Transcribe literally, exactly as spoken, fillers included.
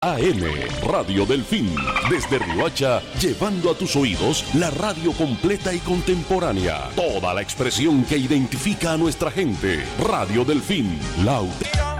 A M Radio Delfín, desde Riohacha, llevando a tus oídos la radio completa y contemporánea. Toda la expresión que identifica a nuestra gente. Radio Delfín, la auténtica.